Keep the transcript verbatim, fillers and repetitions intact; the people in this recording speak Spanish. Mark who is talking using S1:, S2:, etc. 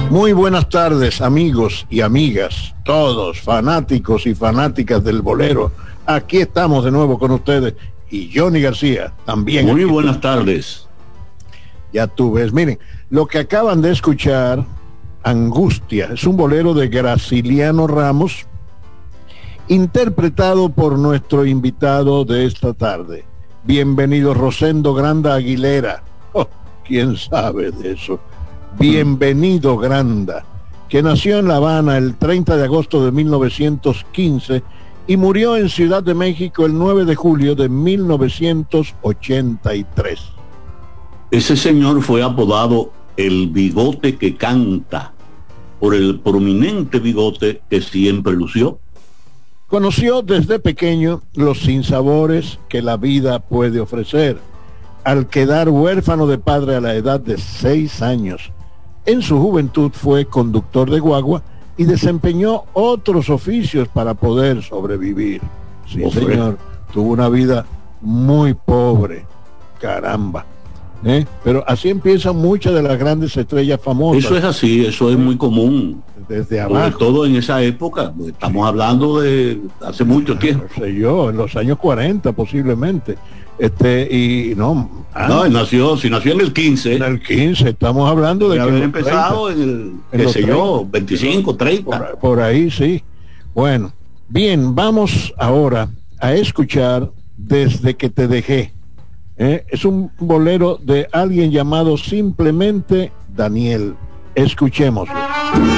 S1: Muy buenas tardes, amigos y amigas, todos fanáticos y fanáticas del bolero. Aquí estamos de nuevo con ustedes y Johnny García también.
S2: Muy buenas tardes.
S1: Ya tú ves, miren, lo que acaban de escuchar, Angustia, es un bolero de Graciliano Ramos, interpretado por nuestro invitado de esta tarde. Bienvenido, Rosendo Granda Aguilera. Oh, ¿quién sabe de eso? Bienvenido Granda, que nació en La Habana el treinta de agosto de mil novecientos quince y murió en Ciudad de México el nueve de julio de mil novecientos ochenta y tres.
S2: Ese señor fue apodado el bigote que canta, por el prominente bigote que siempre lució.
S1: Conoció desde pequeño los sinsabores que la vida puede ofrecer, al quedar huérfano de padre a la edad de seis años. En su juventud fue conductor de guagua y desempeñó otros oficios para poder sobrevivir. Sí, oh, señor, tuvo una vida muy pobre, caramba. ¿Eh? Pero así empiezan muchas de las grandes estrellas famosas.
S2: Eso es así, eso es muy común.
S1: Desde abajo.
S2: Sobre todo en esa época, estamos hablando de hace mucho tiempo.
S1: No sé yo, en los años cuarenta posiblemente. Este, y no.
S2: Ah, no, él nació, si nació en el quince.
S1: En el quince, estamos hablando de,
S2: de haber empezado treinta, en el, qué sé treinta, yo, veinticinco, treinta.
S1: Por, por ahí sí. Bueno, bien, vamos ahora a escuchar Desde que te dejé. ¿Eh? Es un bolero de alguien llamado simplemente Daniel. Escuchémoslo.